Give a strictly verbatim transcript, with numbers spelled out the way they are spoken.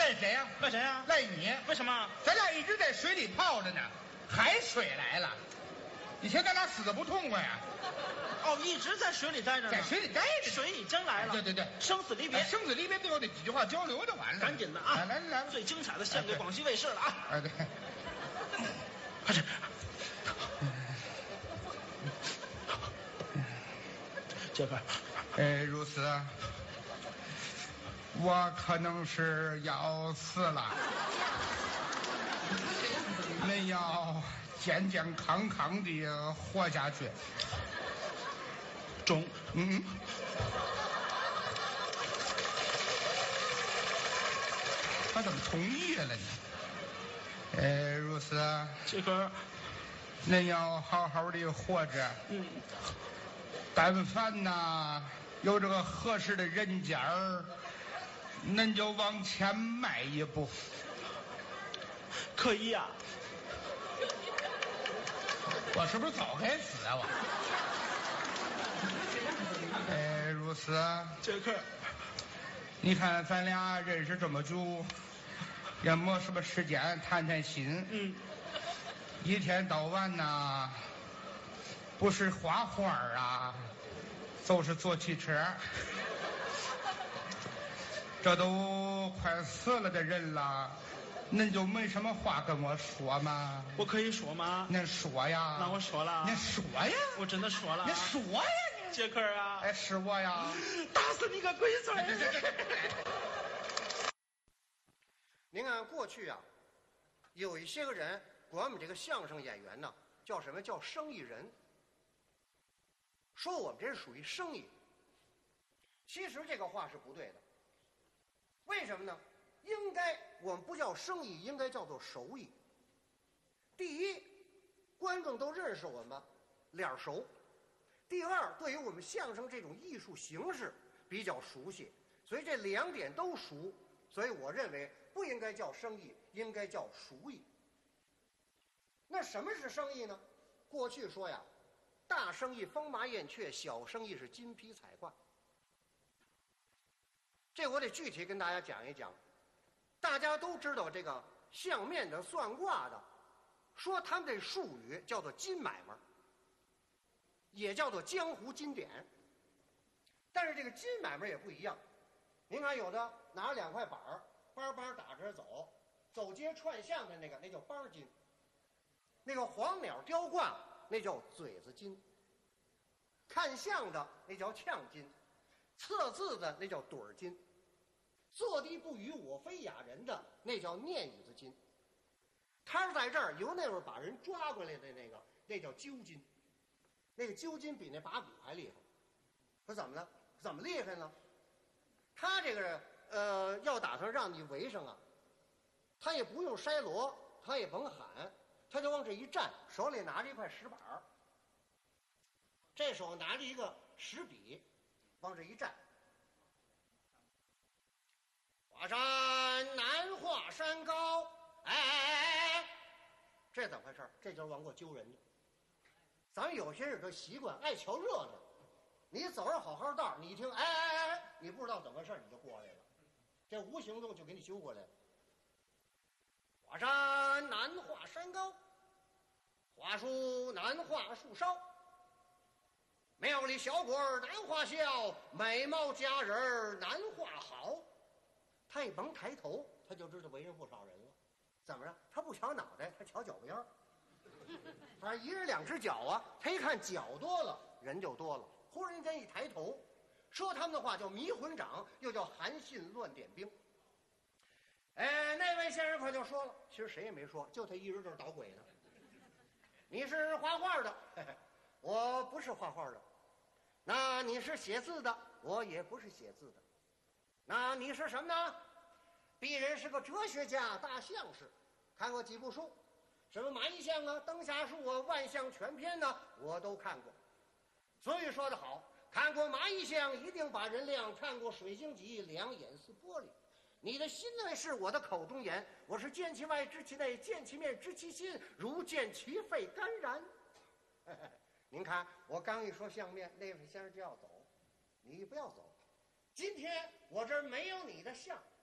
赖谁呀？ 赖谁呀？ 赖你。 为什么？ 咱俩一直在水里泡着呢，海水来了，你瞧咱俩死的不痛快呀？ 哦，一直在水里待着呢。 在水里待着。 水已经来了。 对对对， 生死离别， 生死离别，最后这几句话交流就完了。 赶紧的啊！ 来来来， 最精彩的献给广西卫视了啊！ 哎对， 快点。杰克， 哎，如此，我可能是要死了，恁要健健康康的活下去。 中， 嗯，他怎么同意了呢？哎，如此， 杰克， 恁要好好的活着。 嗯。 但凡呐有这个合适的人家儿，恁就往前迈一步。 可以呀、啊。 我是不是早该死啊我？哎，如此。 杰克， 你看咱俩认识这么久，也没什么时间谈谈心。 嗯。 一天到晚呐，不是画画啊，就是坐汽车。这都快死了的人了，恁就没什么话跟我说吗？ 我可以说吗？ 恁说呀。 那我说了。 恁说呀。 我真的说了。 恁说呀。 杰克啊。 哎，是我呀。 打死你个龟孙！ 您看过去啊，有一些个人管我们这个相声演员呢，叫什么叫生意人。说我们这是属于生意，其实这个话是不对的。为什么呢？应该我们不叫生意，应该叫做手艺。第一，观众都认识我们，脸熟；第二，对于我们相声这种艺术形式比较熟悉，所以这两点都熟。所以我认为不应该叫生意，应该叫熟艺。那什么是生意呢？过去说呀，大生意风马燕雀，小生意是金皮彩挂。这我得具体跟大家讲一讲。大家都知道这个相面的、算卦的，说他们这术语叫做金买卖，也叫做江湖金典。但是这个金买卖也不一样。您看，有的拿两块板儿，班班打着走，走街串巷的那个，那叫帮金；那个黄鸟雕挂，那叫嘴子金；看相的那叫呛金；测字的那叫盹儿金；坐地不语我非哑人的那叫念语子金。他是在这儿由那会儿把人抓过来的那个，那叫揪金。那个揪金比那把骨还厉害。说怎么了？怎么厉害呢？他这个呃，要打算让你围上啊，他也不用筛锣，他也甭喊，他就往这一站，手里拿着一块石板儿，这手拿着一个石笔，往这一站。华山难华山高，哎哎哎哎，这怎么回事？这就是往过揪人的。咱们有些人都习惯爱瞧热闹。你走着好好道，你一听，哎哎哎，你不知道怎么回事，你就过来了，这无形中就给你揪过来了。华山难画山高，华树难画树梢，庙里小鬼儿难画笑，美貌佳人儿难画好。他也甭抬头，他就知道围上不少人了。怎么着？他不瞧脑袋，他瞧脚边儿。反正一人两只脚啊，他一看脚多了，人就多了。忽然间一抬头，说他们的话叫迷魂掌，又叫韩信乱点兵。哎，那位先生可就说了，其实谁也没说，就他一人这儿捣鬼呢。你是画画的，嘿嘿，我不是画画的。那你是写字的，我也不是写字的。那你是什么呢？鄙人是个哲学家、大相士，看过几部书，什么麻衣相啊、灯下树啊、万象全篇呢，我都看过。所以说得好，看过麻衣相一定把人亮，看过水晶脊两眼似玻璃。你的心内是我的口中言，我是见其外知其内，见其面知其心，如见其肺肝然。您看我刚一说相面，那位先生就要走，你不要走，今天我这儿没有你的相，